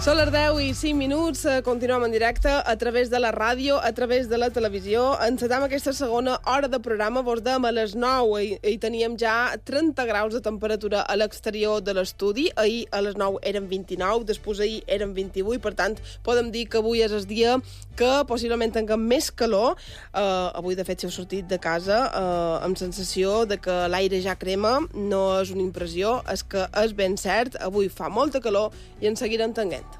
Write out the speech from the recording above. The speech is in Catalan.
Són les 10 i 5 minuts, continuem en directe a través de la ràdio, a través de la televisió. Encetem aquesta segona hora de programa, vos dèiem a les 9 i teníem ja 30 graus de temperatura a l'exterior de l'estudi. Ahir a les 9 eren 29, després ahir eren 28, per tant podem dir que avui és el dia que possiblement tinguem més calor. Avui, de fet, si heu sortit de casa amb sensació de que l'aire ja crema, no és una impressió, és que és ben cert, avui fa molta calor i en seguirem tenint.